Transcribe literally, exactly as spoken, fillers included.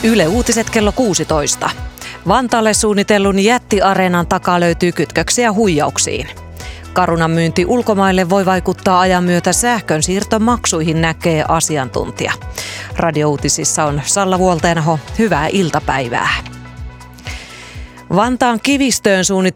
Yle Uutiset kello kuusitoista. Vantaalle suunnitellun jättiareenan takaa löytyy kytköksiä huijauksiin. Carunan myynti ulkomaille voi vaikuttaa ajan myötä sähkönsiirtomaksuihin, näkee asiantuntija. Radiouutisissa on Salla Vuolteenaho. Hyvää iltapäivää. Vantaan Kivistöön suunniteltu